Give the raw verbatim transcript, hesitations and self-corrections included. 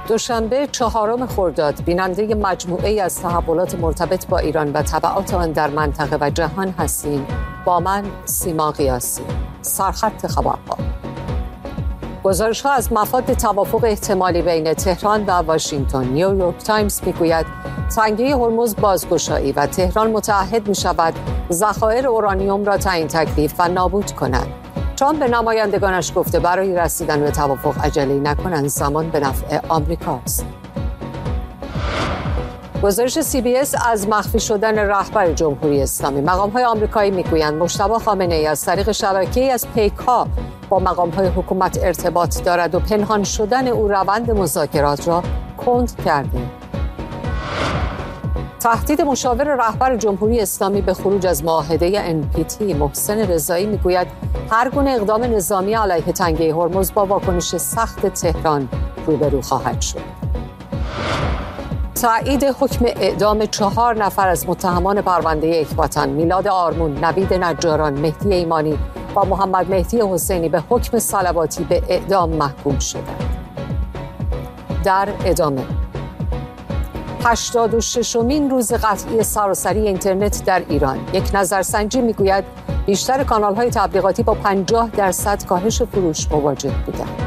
دوشنبه چهارم خرداد بیننده مجموعه‌ای از تحولات مرتبط با ایران و تبعات آن در منطقه و جهان هستیم. با من سیما قیاسی. سرخط خبرها. گزارش‌ها از مفاد توافق احتمالی بین تهران و واشنگتن. نیویورک تایمز میگوید تنگه هرمز بازگشایی و تهران متعهد می‌شود ذخایر اورانیوم را تعیین تکلیف و نابود کند. ترامپ به نمایندگانش گفته برای رسیدن به توافق عجله نکنند، زمان به نفع آمریکاست. گزارش سی بی اس از مخفی شدن رهبر جمهوری اسلامی. مقام‌های آمریکایی میگویند مجتبی خامنه‌ای از طریق شبکه‌ای از پیک‌ها با مقام‌های حکومت ارتباط دارد و پنهان شدن او روند مذاکرات را کند کرده. تهدید مشاور رهبر جمهوری اسلامی به خروج از معاهده ان پی تی. محسن رضایی میگوید هر گونه اقدام نظامی علیه تنگه هرمز با واکنش سخت تهران روبرو خواهد شد. تایید حکم اعدام چهار نفر از متهمان پرونده اکباتان. میلاد آرمون، نوید نجاران، مهدی ایمانی و محمد مهدی حسینی به حکم صلواتی به اعدام محکوم شدند. در ادامه هشتاد و ششمین روز قطعی سراسری اینترنت در ایران. یک نظرسنجی میگوید بیشتر کانال‌های تبلیغاتی با پنجاه درصد کاهش فروش مواجه بودند.